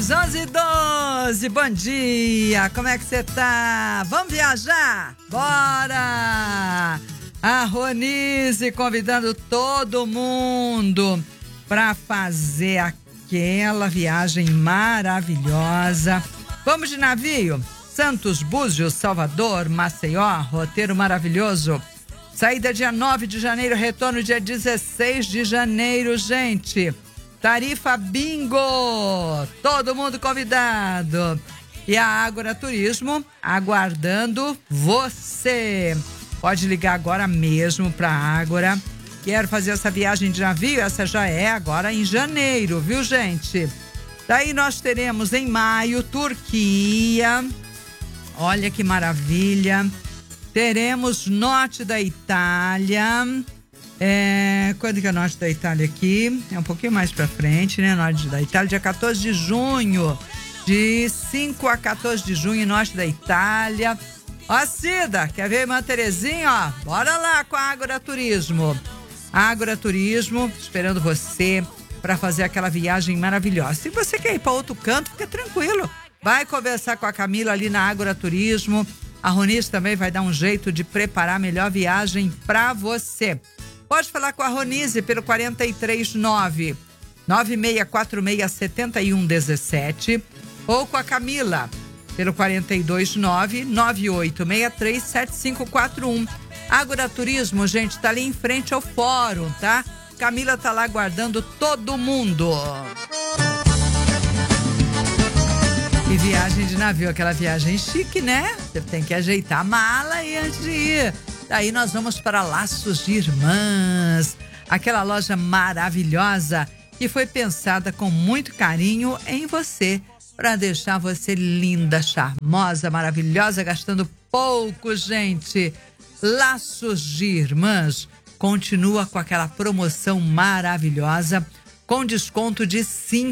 11h12, bom dia, como é que você tá? Vamos viajar? Bora! A Ronise convidando todo mundo para fazer aquela viagem maravilhosa. Vamos de navio? Santos, Búzios, Salvador, Maceió, roteiro maravilhoso. Saída dia 9 de janeiro, retorno dia 16 de janeiro, gente. Tarifa bingo! Todo mundo convidado. E a Ágora Turismo aguardando você. Pode ligar agora mesmo para a Ágora. Quero fazer essa viagem de navio, essa já é agora em janeiro, viu, gente? Daí nós teremos em maio, Turquia. Olha que maravilha. Teremos norte da Itália. Quando que é o norte da Itália aqui? É um pouquinho mais pra frente, né? Norte da Itália, dia 14 de junho. De 5 a 14 de junho, norte da Itália. Ó, Cida, quer ver a irmã Terezinha? Ó, bora lá com a Ágora Turismo. Ágora Turismo, esperando você para fazer aquela viagem maravilhosa. Se você quer ir para outro canto, fica tranquilo. Vai conversar com a Camila ali na Ágora Turismo. A Ronise também vai dar um jeito de preparar a melhor viagem para você. Pode falar com a Ronise pelo 439 9646 7117 ou com a Camila pelo 429 9863 7541. Ágora Turismo, gente, tá ali em frente ao fórum, tá? Camila tá lá aguardando todo mundo. E viagem de navio, aquela viagem chique, né? Você tem que ajeitar a mala aí antes de ir. Daí nós vamos para Laços de Irmãs, aquela loja maravilhosa que foi pensada com muito carinho em você, para deixar você linda, charmosa, maravilhosa, gastando pouco, gente. Laços de Irmãs continua com aquela promoção maravilhosa, com desconto de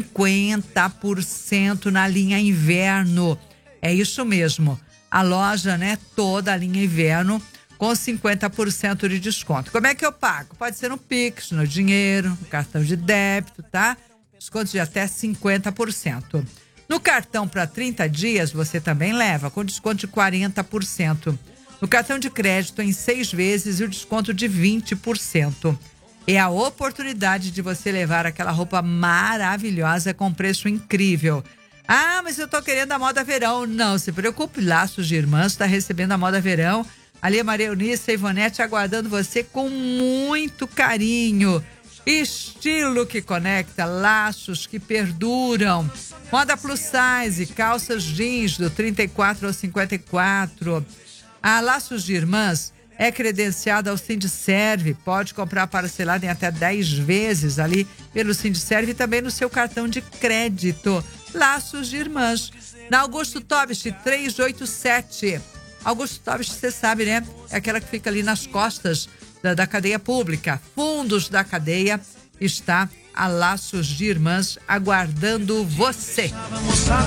50% na linha inverno. É isso mesmo, a loja, né, toda a linha inverno, com 50% de desconto. Como é que eu pago? Pode ser no Pix, no dinheiro, no cartão de débito, tá? Desconto de até 50%. No cartão para 30 dias, você também leva, com desconto de 40%. No cartão de crédito, em 6 vezes, e o desconto de 20%. É a oportunidade de você levar aquela roupa maravilhosa com preço incrível. Ah, mas eu tô querendo a moda verão. Não se preocupe, Laços de Irmãs está recebendo a moda verão. Ali a Maria Eunice e a Ivonete aguardando você com muito carinho. Estilo que conecta, laços que perduram. Moda plus size, calças jeans do 34 ao 54. A Laços de Irmãs é credenciada ao Sindiserve. Pode comprar parcelado em até 10 vezes ali pelo Sindiserve e também no seu cartão de crédito. Laços de Irmãs. Na Augusto Tobist 387. Augusto Tobist, você sabe, né? É aquela que fica ali nas costas da cadeia pública. Fundos da cadeia está a Laços de Irmãs aguardando você.